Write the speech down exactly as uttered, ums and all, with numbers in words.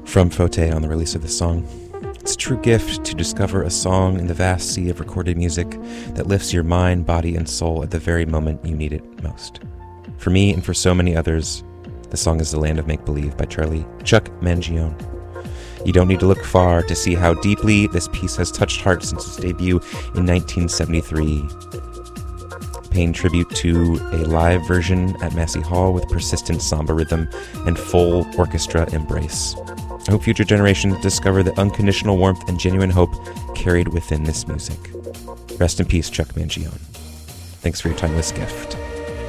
From Fote on the release of this song. It's a true gift to discover a song in the vast sea of recorded music that lifts your mind, body, and soul at the very moment you need it most. For me, and for so many others, the song is The Land of Make-Believe by Charlie Chuck Mangione. You don't need to look far to see how deeply this piece has touched hearts since its debut in nineteen seventy-three. Paying tribute to a live version at Massey Hall with persistent samba rhythm and full orchestra embrace. I hope future generations discover the unconditional warmth and genuine hope carried within this music. Rest in peace, Chuck Mangione. Thanks for your timeless gift.